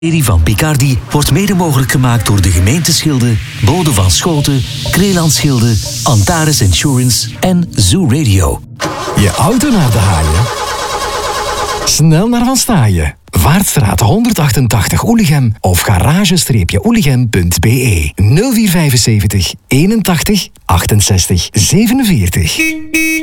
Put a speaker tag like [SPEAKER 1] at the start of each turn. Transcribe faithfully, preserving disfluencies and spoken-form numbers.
[SPEAKER 1] serie van Picardi wordt mede mogelijk gemaakt door de gemeente Schilde, Bode van Schoten, Kreeland Schilde, Antares Insurance en Zoo Radio.
[SPEAKER 2] Je auto naar de haaien? Snel naar Van Staaien. Vaartstraat honderdachtentachtig Oelichem of garage-oelichem punt be nul vier vijfenzeventig eenentachtig achtenzestig zevenenveertig.